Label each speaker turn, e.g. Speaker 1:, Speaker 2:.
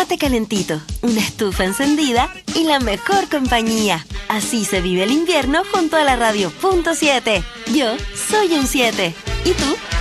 Speaker 1: mate calentito, una estufa encendida y la mejor compañía. Así se vive el invierno junto a la Radio Punto 7. Yo soy un 7. ¿Y tú?